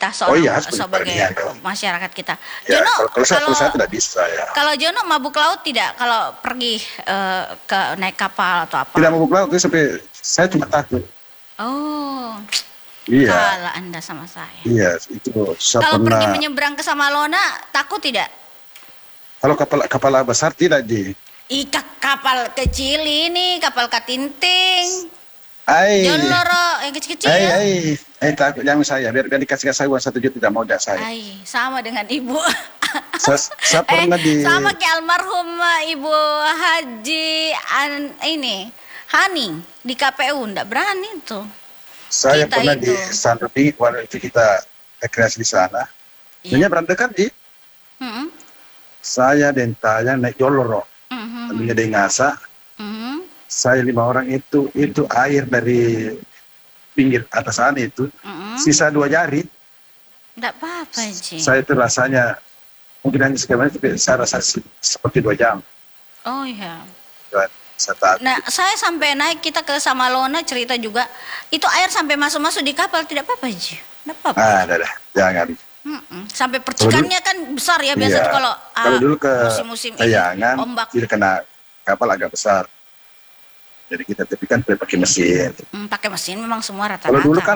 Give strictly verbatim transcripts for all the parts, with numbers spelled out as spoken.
kita Oh seorang iya, harus punya sebagai keberanian dong. masyarakat kita. Ya, Jono, kalau, kalau saya, kalau kalau saya tidak bisa ya. kalau Jono mabuk laut tidak kalau pergi eh, ke naik kapal atau apa? Tidak mabuk laut itu sampai saya cuma takut. Oh, Iya, kalah Anda sama saya. iya itu saya Kalau pergi pernah. menyeberang ke Samalona, takut tidak? Kalau kapal kapal besar tidak di. Ika kapal kecil ini, kapal katinting. Ai, Jangan loro yang kecil-kecil ai, ya. ai, ai takut jangan saya. Biar biar dikasih kasih uang satu juta tidak mau tidak saya. Ai, sama dengan ibu. Saya, saya pernah eh, di. sama kayak almarhum eh, Ibu Haji an, ini Hani di K P U ndak berani tuh. Saya Kita pernah itu. di Sanudi waktu itu kita rekreasi di sana. Iya. Hanya berantakan di. Mm-mm. Saya dan Taya naik joloro. Mhm. Lalu ada ngasa. Mhm. Saya lima orang itu itu air dari pinggir atas sana itu Mhm. sisa dua jari. Ndak apa-apa Ji. Saya itu rasanya mungkin hanya sekian tapi saya rasa se- seperti dua jam. Oh iya. Saya takut. Nah, saya sampai naik kita ke Samalona cerita juga itu air sampai masuk-masuk di kapal tidak apa-apa Ji. Ndak apa-apa. Ah, dah, dah, jangan. Mm-mm. Sampai percikannya kan besar ya biasa Iya. tuh kalau Kalau ah, dulu ke musim-musim ini Tayangan, ombak. tidak kena kapal agak besar. Jadi kita tepikan pakai mesin. Hmm, pakai mesin memang semua rata-rata. Kalau dulu kan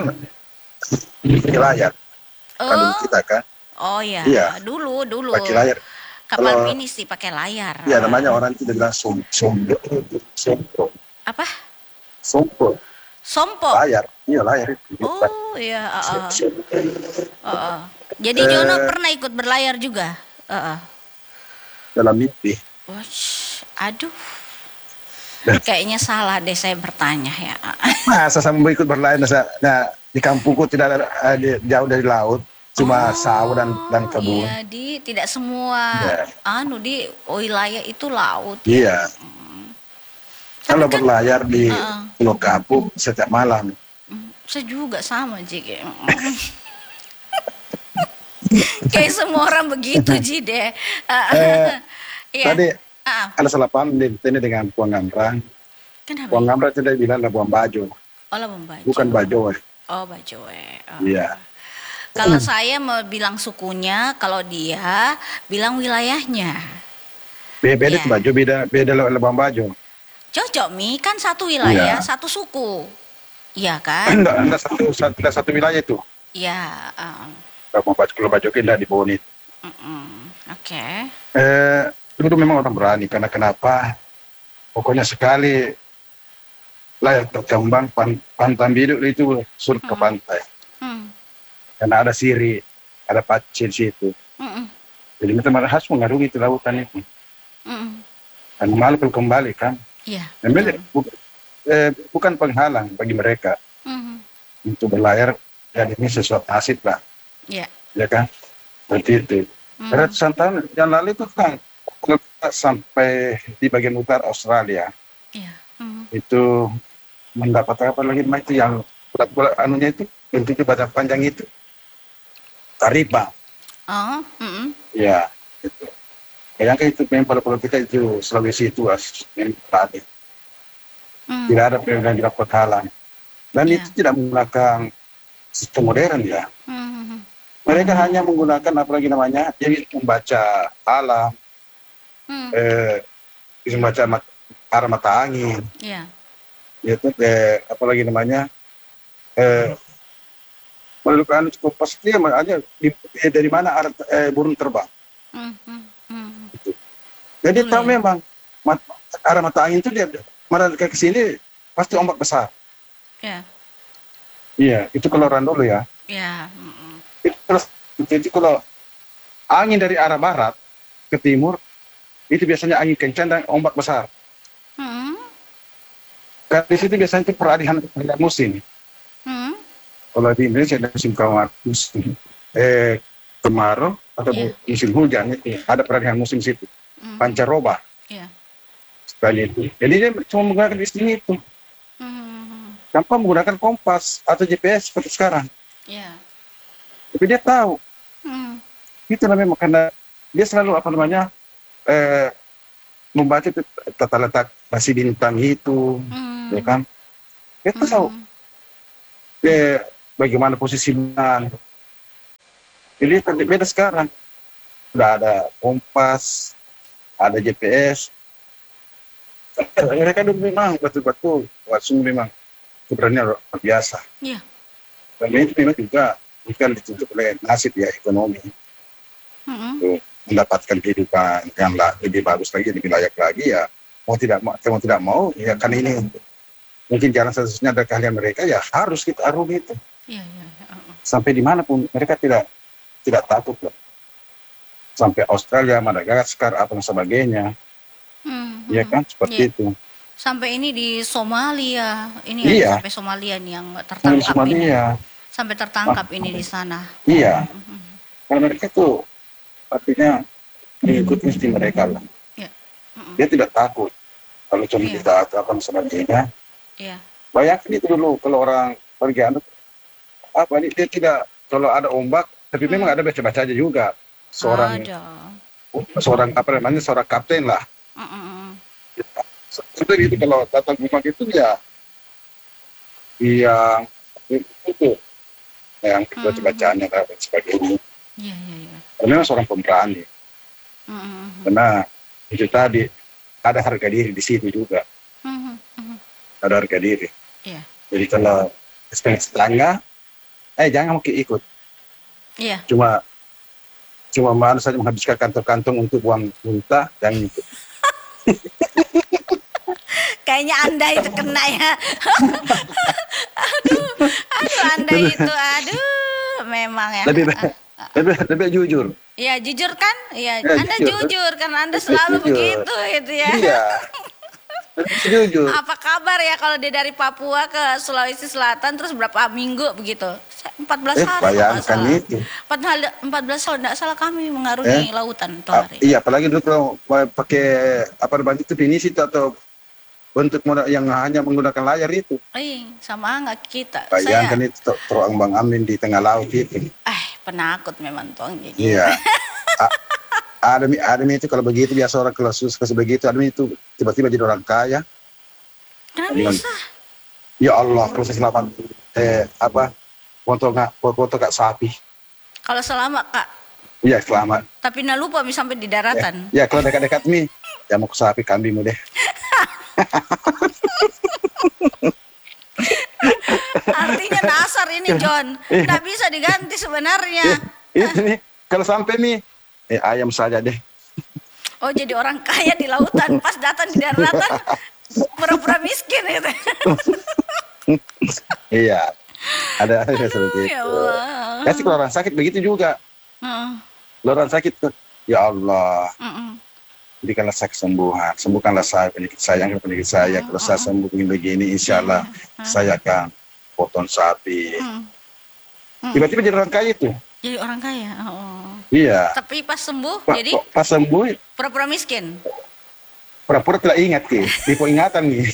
pakai layar. Kalau Oh, kita kan, oh ya, Iya. dulu dulu. pakai layar. Kapal Kalau- finish sih pakai layar. Ya namanya orang itu bilang som, sompo, sompo, Apa? sompo, Sompo. layar. Iya layar itu. Oh iya. Uh, uh, uh, uh. Jadi Eh. Jono pernah ikut berlayar juga. Uh, uh. Dalam mimpi. Wash, aduh. Kayaknya salah deh saya bertanya ya. Masa saya mau ikut berlayar? Nah, nah, di kampungku tidak ada eh, di- jauh dari laut, cuma sawah dan dan kebun. Iya, di tidak semua Iya. anu di wilayah itu laut. Iya. Kalau kan- berlayar di Uh-uh. Pulau Kapuk setiap malam. Mm, Saya juga sama Ji. Kayak Kayak semua orang begitu Ji deh. Ah, Eh, Iya. Tadi Ah, ada salah paham di ini dengan Puang Ngamrang. Kenapa? Puang Ngamrang tidak bilang lah Puang Bajo, Olah membaju. bukan Bajo. eh. Oh, baju. eh. Oh. Iya. Kalau saya mau bilang sukunya, kalau dia bilang wilayahnya. Be- Beda Iya. tuh Bajo, beda beda lah lah Puang Bajo. Cocok Mi kan satu wilayah, Iya. satu suku. Iya kan? Enggak, enggak satu, satu, enggak satu wilayah itu. Iya. ah, Kalau Puang Bajo, kalau Bajo kita di Bonit. mm-mm. Oke. Eh, dulu memang orang berani karena kenapa? Pokoknya sekali layar terkembang pan, pantai biduk itu surut ke Hmm. pantai. Hmm. Karena ada siri, ada pacil situ. Mm-mm. Jadi kita malah harus mengarungi itu lautan itu. Mm-mm. Dan malu kalau kembali kan. Iya. Memang betul. bu- eh, bukan penghalang bagi mereka Mhm. untuk berlayar dan ini sesuatu asik lah, Iya. ya kan? Seperti itu. Hmm. Ratusan tahun yang lalu itu kan kalau kita sampai di bagian utara Australia Iya. Mhm. itu mendapat apa lagi namanya itu yang bulat-bulat anunya itu bentuknya badan panjang itu taripa, Oh. Mm-mm. ya itu. Bayangkan itu memang pada kita itu Sulawesi itu as- memang tadi Mm. tidak ada yang tidak penghalang dan Iya. itu tidak menggunakan sistem modern ya. Mhm. Mereka hanya menggunakan apa lagi namanya, jadi membaca alam, Mm. eh, bisa membaca mat- arah mata angin, Iya. yaitu eh, apa lagi namanya, eh, menurut anu cukup pasti ya, makanya di, eh, dari mana arah eh, burung terbang. Mhm. Mhm. Jadi Boleh. tahu memang mat, arah mata angin itu dia mana ke sini pasti ombak besar. Iya. Iya, itu kalau orang dulu ya. Iya. Mm-mm. Itu, terus jadi kalau angin dari arah barat ke timur itu biasanya angin kencang dan ombak besar. Mhm. Karena di situ biasanya itu peralihan peralihan musim. Mhm. Kalau di Indonesia ada musim kemarau, musim eh, kemarau atau Iya. musim hujan itu ada peralihan musim situ. Mhm. Pancaroba Iya. sekali itu. Jadi dia cuma menggunakan di sini itu Mhm. tanpa menggunakan kompas atau G P S seperti sekarang. Iya. Tapi dia tahu Mhm. itu namanya karena dia selalu apa namanya eh, membaca itu tata letak basi bintang itu, Mhm. ya kan? Dia tahu Mhm. eh, bagaimana posisi bulan, Ini kan beda sekarang. Udah ada kompas, ada G P S. Mereka dulu memang betul-betul, wah, sungguh memang keberanian luar biasa. Iya. Dan itu memang juga bukan dituntut oleh nasib ya ekonomi. Mm-mm. Untuk mendapatkan kehidupan yang la- lebih bagus lagi, lebih layak lagi ya. Mau tidak mau, mau tidak mau ya kan ini mungkin jalan satu-satunya dari keahlian mereka ya harus kita arungi itu. Iya, iya, iya. Uh-uh. Sampai dimanapun mereka tidak tidak takut loh. Sampai Australia, Madagaskar, apa dan sebagainya. Mm, Ya mm. kan seperti Iya. itu. Sampai ini di Somalia, ini Iya. ada sampai Somalia nih yang Yang di tertangkap ini, Somalia, sampai tertangkap ini di sana. iya. Mm-mm. Karena mereka tuh artinya mengikuti insting mereka lah. Iya. Mm-mm. Dia tidak takut. Kalau cuma Iya. kita atau apa dan sebagainya. Iya. Bayangkan itu dulu kalau orang pergi anu apa ini dia tidak kalau ada ombak, tapi Hmm. memang ada baca-baca aja juga. Seorang Ada. seorang apa namanya seorang kapten lah. Mm-mm. Seperti itu kalau datang ombak itu ya yang itu yang Hmm. baca-bacaannya dan sebagainya. Iya, iya, iya. Karena memang seorang pemberani. Mm-mm. Karena itu tadi ada harga diri di situ juga, Mm-mm. Mm-mm. ada harga diri. Iya. Jadi kalau setengah-setengah, eh jangan mungkin ikut. Iya. Cuma cuma mana saja menghabiskan kantong-kantong untuk buang muntah dan ikut. Kayaknya Anda itu kena ya. aduh, aduh Anda itu, aduh, memang ya. Lebih lebih lebih jujur. Iya jujur kan? Iya, Ya, Anda jujur. jujur karena Anda selalu Jujur. begitu itu ya. Iya. Lebih jujur. Apa kabar ya kalau dia dari Papua ke Sulawesi Selatan terus berapa minggu begitu? empat belas Eh, hari kalau nggak bayangkan salah. itu. empat belas hari tidak salah kami mengarungi Eh? lautan tuh Ah, hari. iya, apalagi dulu kalau mau pakai apa namanya itu pinisi itu atau bentuk modal yang hanya menggunakan layar itu. Eh, sama nggak kita? Bayangkan Saya, itu ter- terombang ambing di tengah laut itu. eh penakut memang tuh jadi. Iya. A- Ademi, ademi itu kalau begitu biasa orang kalau susah begitu, ademi itu tiba-tiba jadi orang kaya. Kenapa Bilang, bisa? ya Allah, kalau saya selamat eh apa foto nggak foto nggak sapi. Kalau selama Kak, Iya selamat. tapi nak lupa mi sampai di Ya, daratan. ya kalau dekat-dekat mi, ya mau ke sapi kambingmu deh. Artinya dasar ini John, Iya. nggak bisa diganti sebenarnya. Eh, itu nih kalau sampai mi, eh ayam saja deh. Oh jadi orang kaya di lautan, pas datang di daratan pura-pura miskin itu. Iya. Ada ada seperti Ya itu. Allah. Kasih kalau orang sakit begitu juga. Heeh, Kalau orang sakit tuh, ya Allah, heeh. berikanlah saya kesembuhan, sembuhkanlah saya penyakit saya, angkat penyakit saya. Kalau saya sembuh begini, insya Allah saya akan potong sapi. Hmm. Hmm. Tiba-tiba jadi orang kaya itu. Jadi orang kaya. Oh. Iya. Tapi pas sembuh Pak, jadi kok pas sembuh, pura-pura miskin. pura-pura tidak ingat ki, tipu ingatan nih.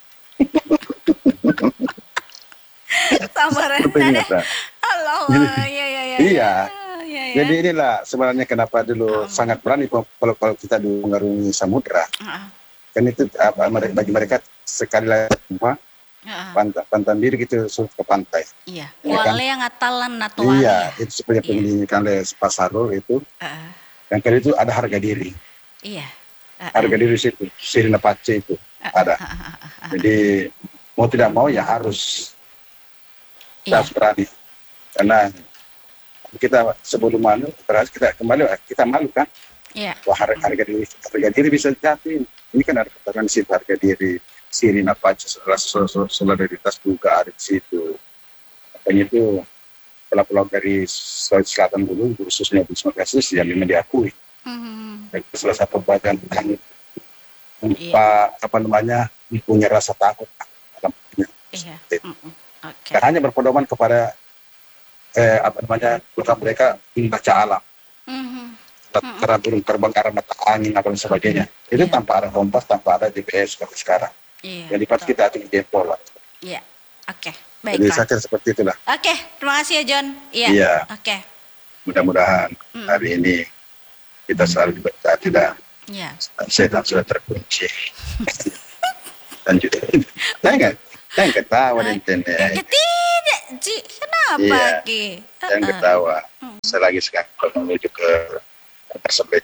Tambaran Tipu deh. ingatan. Halo. Iya iya iya. Iya. Iya ya. Jadi inilah sebenarnya kenapa dulu sangat berani kalau kalau kita dulu mengarungi samudra. Heeh. Kan itu apa mereka- bagi mereka sekali lagi semua Heeh. pantai pantai biru gitu surut ke pantai. Iya. Iya kan? Wale yang ngatalan natuali. Iya, itu seperti Iya. pendidikan oleh Pasarul itu. Heeh. Yang kedua itu ada harga diri. Iya. Heeh. Harga diri di situ, Sirina Pace itu ada. Heeh, heeh, heeh. Jadi mau tidak mau ya harus kita Iya. harus berani. Karena kita sebelum malu, terus kita kembali kita malu kan. Iya. Wah harga, harga diri, harga diri bisa jatuh. Ini kan ada katakan di situ harga diri. Sirina Pace, rasa solidaritas juga ada di situ. Makanya itu pulau-pulau dari Sulawesi Selatan dulu, khususnya di Sumatera Selatan yang memang diakui. Hmm. Dan salah satu bagian yang Iya. Pak apa namanya punya rasa takut dalam hidupnya. Iya. Itu. Mm-mm. Oke. Dan hanya berpedoman kepada eh, apa namanya kota mereka membaca alam, Mhm. karena burung terbang karena mata angin apa dan sebagainya. Itu Iya. tanpa ada kompas, tanpa ada G P S seperti sekarang. Iya. Jadi pas betul. kita hati jempol lah. Iya. Oke. Jadi Baiklah. saya kira seperti itulah. Oke, terima kasih ya John. Iya. Iya. Oke. Mudah-mudahan Mm. hari ini kita selalu dibaca tidak Iya. setan sudah terkunci. Dan juga saya nggak saya nggak tahu dan Ya, tidak Ya, Ci, kenapa Iya, Ki? yang Heeh. ketawa. Saya lagi sekarang menuju ke tersebut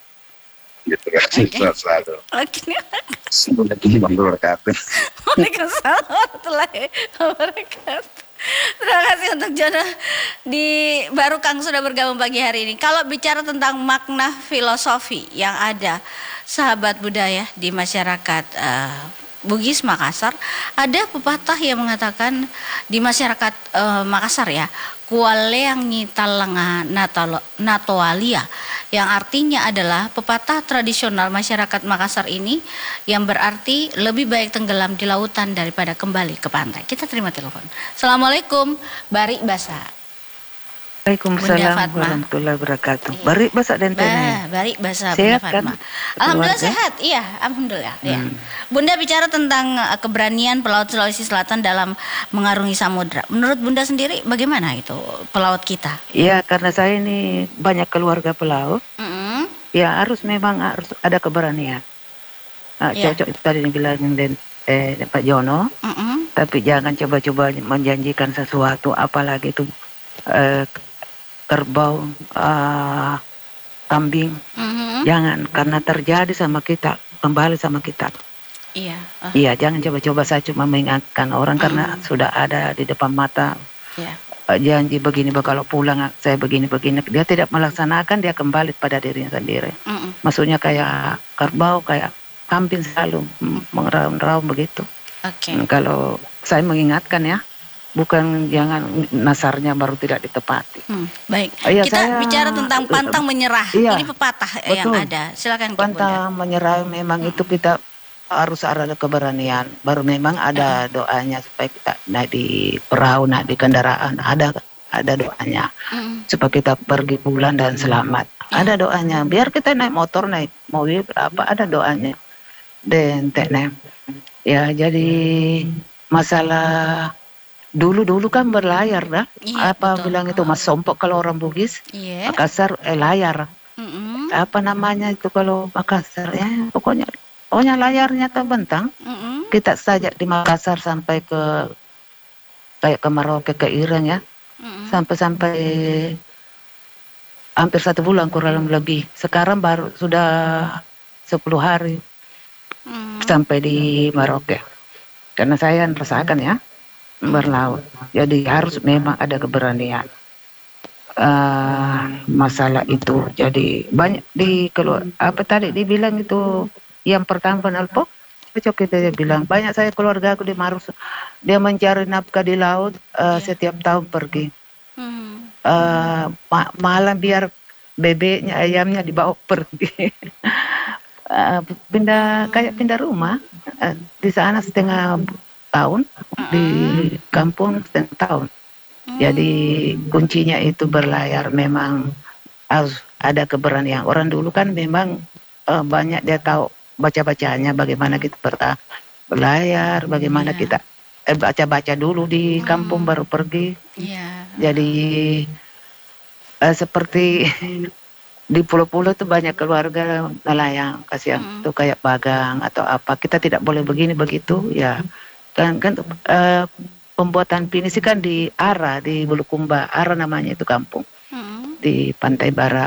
gitu kan. Oke. Selalu. Oke. Assalamualaikum warahmatullahi wabarakatuh. Waalaikumsalam warahmatullahi wabarakatuh. Terima kasih untuk Jono di baru Kang sudah bergabung pagi hari ini. Kalau bicara tentang makna filosofi yang ada sahabat budaya di masyarakat eh, Bugis Makassar, ada pepatah yang mengatakan di masyarakat eh, Makassar ya, kualeang nyitalanga natalo natoalia, yang artinya adalah pepatah tradisional masyarakat Makassar ini yang berarti lebih baik tenggelam di lautan daripada kembali ke pantai. Kita terima telepon. Assalamualaikum, Bari Basa. Bunda Waalaikumsalam Fatma. warahmatullahi wabarakatuh. Iya. Bari basa dan Bah, tenai. Bari Basa Bunda Sehat kan? Fatma. Alhamdulillah Keluarga? sehat. Iya, alhamdulillah. Iya. Hmm. Bunda bicara tentang eh, keberanian pelaut Sulawesi Selatan dalam mengarungi samudra. Menurut Bunda sendiri bagaimana itu pelaut kita? Ya, karena saya ini banyak keluarga pelaut. Mm-mm. Ya harus memang harus ada keberanian. Ah, Iya. Cocok itu tadi dibilang den, eh, Pak Jono. Mm-mm. Tapi jangan coba-coba menjanjikan sesuatu, apalagi itu eh, kerbau, ah, kambing. Mhm. Jangan, karena terjadi sama kita, kembali sama kita. Iya. Oh, Iya, jangan coba-coba saya cuma mengingatkan orang karena sudah ada di depan mata. iya. eh, janji begini, bah, kalau pulang saya begini-begini, dia tidak melaksanakan, dia kembali pada dirinya sendiri. Mm-mm. Maksudnya kayak kerbau, kayak kambing selalu mm, mengeraung-raung begitu. Oke. Mm, Kalau saya mengingatkan ya, bukan jangan nasarnya baru tidak ditepati. Hmm, baik. Oh, iya, Kita saya- bicara tentang pantang menyerah. Iya, Ini pepatah eh, yang betul. ada. Silakan Ki, Bunda. Pantang menyerah memang itu kita harus ada keberanian. Baru memang ada doanya supaya kita naik di perahu, naik di kendaraan, ada ada doanya. Mm. Supaya kita pergi pulang dan selamat. Ada doanya. Biar kita naik motor, naik mobil, apa ada doanya. Dan tekne. Ya, jadi masalah dulu-dulu kan berlayar dah. Iya, Apa betul. bilang itu Mas Sompok kalau orang Bugis? Iya. Makassar eh, layar. Mm-mm. Apa namanya itu kalau Makassar ya? Pokoknya pokoknya layarnya terbentang. Mm-mm. Kita saja di Makassar sampai ke kayak ke Merauke, ke Ireng ya. Mm-mm. Sampai-sampai hampir satu bulan kurang lebih. Sekarang baru sudah sepuluh hari Mm. sampai di Merauke. Karena saya merasakan ya berlaut. Jadi harus memang ada keberanian. Eh, masalah itu. Jadi banyak di keluar apa tadi dibilang itu yang pertama penelpon. Cocok kita bilang banyak saya keluarga aku di Marus. Dia mencari nafkah di laut eh, setiap tahun pergi. Mm. Eh, ma- malam biar bebeknya ayamnya dibawa pergi. Eh, pindah kayak pindah rumah. Eh, di sana setengah tahun, di kampung setengah tahun. Jadi kuncinya itu berlayar, memang harus ada keberanian. Orang dulu kan memang eh, banyak dia tahu baca-bacanya bagaimana kita bertahan berlayar, bagaimana Iya. kita eh, baca-baca dulu di kampung baru pergi. Iya. Jadi eh, seperti di pulau-pulau itu banyak keluarga nelayan, kasihan Mm. tuh kayak bagang atau apa. Kita tidak boleh begini begitu ya. Kan kan eh, pembuatan pinisi kan di Ara, di Bulukumba, Ara namanya itu kampung Mm. di Pantai Bara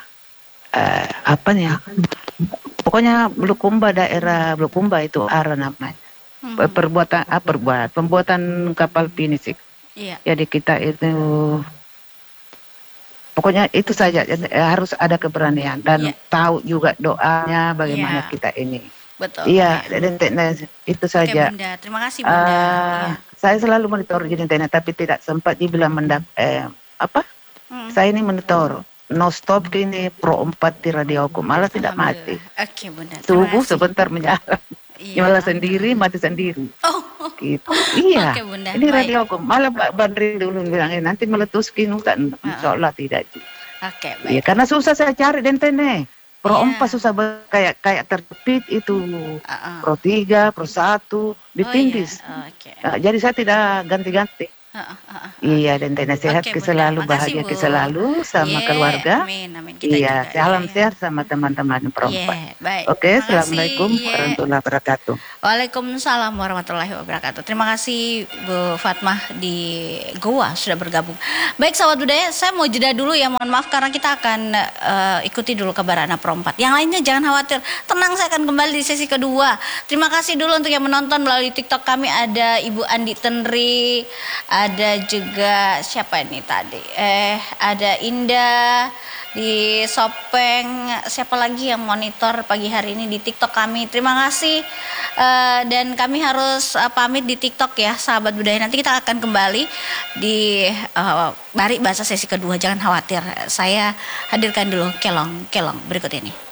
eh, apa nih ya? Pokoknya Bulukumba, daerah Bulukumba itu Ara namanya. Mm. Perbuatan ah, perbuat pembuatan kapal pinisi. Iya. Jadi kita itu pokoknya itu saja, jadi, eh, harus ada keberanian dan Iya. tahu juga doanya bagaimana Iya. kita ini. Betul. Iya, dan tekna itu Oke, saja. Bunda. Terima kasih, Bunda. Eh, Iya. Saya selalu monitor jadi tekna, tapi tidak sempat dibilang mendak eh, apa? Mm. Saya ini monitor no stop ini pro empat di radioku, malah tidak mati. Alhamdulillah. Oke, Bunda. Terima Subuh kasih. sebentar menyala, Iya. malah sendiri mati sendiri. Oh. Gitu. Iya. Oke, Bunda. Ini Baik. radioku, malah Pak Badri dulu bilangin nanti meletus kinu kan, insya Allah tidak. Oke, Iya, baik. karena susah saya cari dentene. Pro Iya. empat susah banget, kayak kayak terjepit itu. Uh-uh. Pro tiga, pro satu, Oh, ditindis. iya. Oke. Nah, jadi saya tidak ganti-ganti. Heeh, heeh. Iya, dan tena sehat Oke, ke Bunda. selalu, Makasih, bahagia Bu. ke selalu sama Ye, keluarga. amin, amin. Kita Iya, juga. salam Ye. sehat sama teman-teman perempuan. Ye, baik. Oke, Makasih. Assalamualaikum Ye. warahmatullahi wabarakatuh. Waalaikumsalam warahmatullahi wabarakatuh. Terima kasih Bu Fatmah di Goa sudah bergabung. Baik sahabat budaya, saya mau jeda dulu ya, mohon maaf karena kita akan uh, ikuti dulu kabar anak perempat. Yang lainnya jangan khawatir, tenang, saya akan kembali di sesi kedua. Terima kasih dulu untuk yang menonton melalui TikTok kami, ada Ibu Andi Tenri, ada juga siapa ini tadi? Eh, ada Indah di Sopeng, siapa lagi yang monitor pagi hari ini di TikTok kami. Terima kasih. Uh, dan kami harus uh, pamit di TikTok ya sahabat budaya. Nanti kita akan kembali di uh, Bari Bahasa sesi kedua. Jangan khawatir, saya hadirkan dulu kelong-kelong berikut ini.